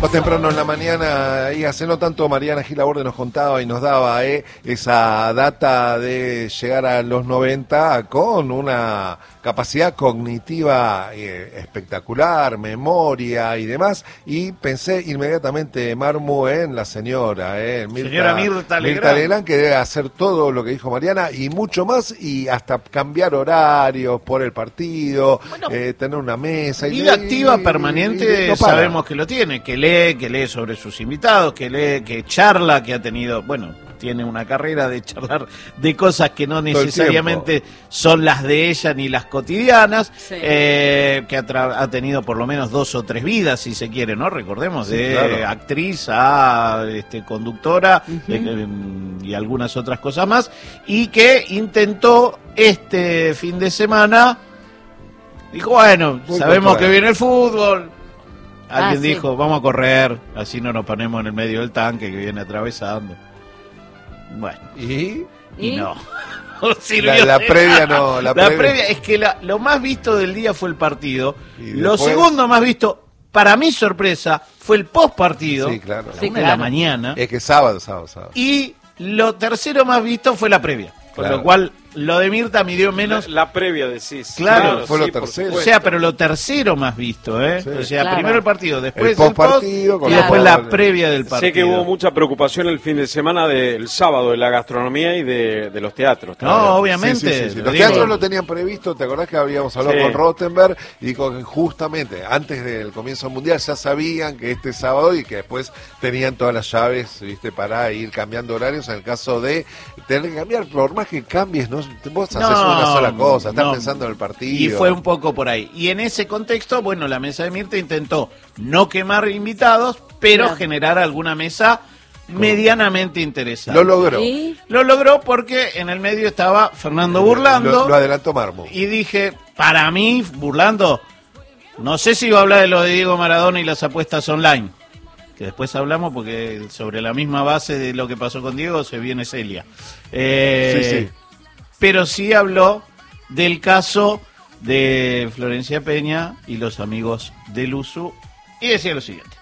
O temprano en la mañana, y hace no tanto Mariana Gilaborde nos contaba y nos daba esa data de llegar a los 90 con una capacidad cognitiva espectacular, memoria y demás, y pensé inmediatamente, Marmu, en la señora Mirta Legrand, que debe hacer todo lo que dijo Mariana y mucho más, y hasta cambiar horarios por el partido, bueno, tener una mesa. Vida activa permanente, no sabemos que lo tiene, que lee sobre sus invitados, que charla, que ha tenido, bueno, tiene una carrera de charlar de cosas que no necesariamente son las de ella ni las cotidianas, sí. Que ha tenido por lo menos 2 o 3 vidas, si se quiere, ¿no? Recordemos, sí, de claro, actriz a conductora, y algunas otras cosas más, y que intentó este fin de semana, dijo, bueno, sabemos que viene el fútbol. Alguien dijo, vamos a correr, así no nos ponemos en el medio del tanque que viene atravesando. Bueno, ¿y no? La previa no. La previa es que lo más visto del día fue el partido. Lo segundo más visto, para mi sorpresa, fue el post partido. Sí, claro. A la 1 de la mañana. Es que sábado. Y lo tercero más visto fue la previa. Con lo cual, lo de Mirta midió menos. La previa, decís. Claro, fue lo tercero. O sea, pero lo tercero más visto, ¿eh? Sí, o sea, claro, primero el partido, después el post y después la previa del partido. Sé que hubo mucha preocupación el fin de semana del sábado de la gastronomía y de los teatros. No, obviamente. Sí. Los teatros lo tenían previsto, ¿te acordás que habíamos hablado con Rottenberg? Y dijo que justamente antes del comienzo del Mundial ya sabían que este sábado, y que después tenían todas las llaves, ¿viste? Para ir cambiando horarios en el caso de tener que cambiar, por más que cambies, ¿no? Vos haces una sola cosa, estás pensando en el partido. Y fue un poco por ahí. Y en ese contexto, bueno, la mesa de Mirta intentó no quemar invitados, pero generar alguna mesa medianamente interesante. Lo logró. ¿Sí? Lo logró porque en el medio estaba Fernando Burlando. Lo adelantó Marmo. Y dije, para mí, Burlando, no sé si iba a hablar de lo de Diego Maradona y las apuestas online, que después hablamos porque sobre la misma base de lo que pasó con Diego se viene Celia. Sí. Pero sí habló del caso de Florencia Peña y los amigos del USU, y decía lo siguiente.